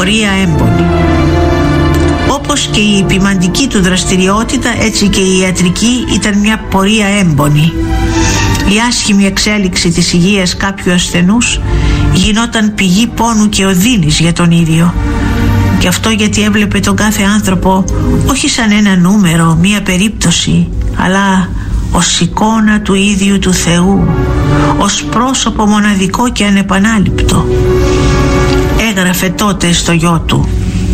πορεία έμπονη. Όπως και η ποιμαντική του δραστηριότητα, έτσι και η ιατρική ήταν μια πορεία έμπονη. Η άσχημη εξέλιξη της υγείας κάποιου ασθενούς γινόταν πηγή πόνου και οδύνης για τον ίδιο. Και αυτό γιατί έβλεπε τον κάθε άνθρωπο όχι σαν ένα νούμερο, μία περίπτωση, αλλά ως εικόνα του ίδιου του Θεού, ως πρόσωπο μοναδικό και ανεπανάληπτο. Έγραφε τότε στο γιο του: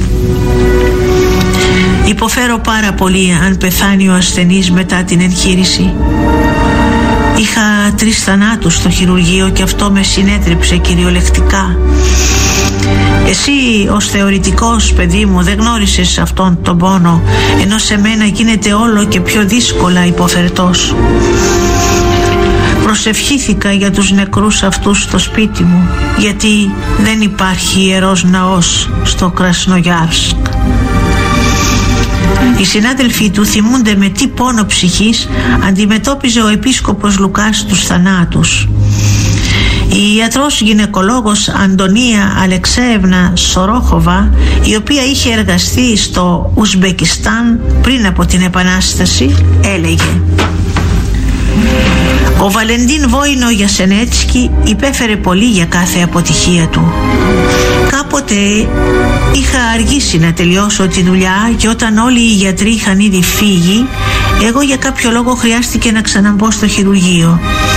«Υποφέρω πάρα πολύ αν πεθάνει ο ασθενής μετά την εγχείρηση. Είχα 3 θανάτους στο χειρουργείο και αυτό με συνέτριψε κυριολεκτικά. Εσύ ως θεωρητικός, παιδί μου, δεν γνώρισες αυτόν τον πόνο, ενώ σε μένα γίνεται όλο και πιο δύσκολα υποφερτός. Προσευχήθηκα για τους νεκρούς αυτούς στο σπίτι μου, γιατί δεν υπάρχει ιερός ναός στο Κρασνογιάρσκ». Οι συνάδελφοί του θυμούνται με τι πόνο ψυχής αντιμετώπιζε ο επίσκοπος Λουκάς τους θανάτους. Η ιατρός γυναικολόγος Αντωνία Αλεξέευνα Σορόχοβα, η οποία είχε εργαστεί στο Ουσμπεκιστάν πριν από την Επανάσταση, έλεγε: «Ο Βαλεντίν Βόινο Γιασενέτσκι υπέφερε πολύ για κάθε αποτυχία του. Κάποτε είχα αργήσει να τελειώσω τη δουλειά και όταν όλοι οι γιατροί είχαν ήδη φύγει, εγώ για κάποιο λόγο χρειάστηκε να ξαναμπω στο χειρουργείο.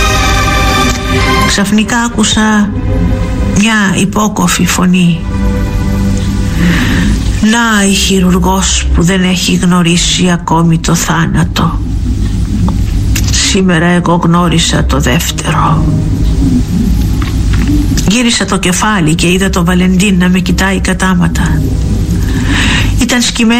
Ξαφνικά άκουσα μια υπόκοφη φωνή. Να η χειρουργός που δεν έχει γνωρίσει ακόμη το θάνατο. Σήμερα εγώ γνώρισα το δεύτερο». Γύρισα το κεφάλι και είδα τον Βαλεντίν να με κοιτάει κατάματα. Ήταν σκυμμένο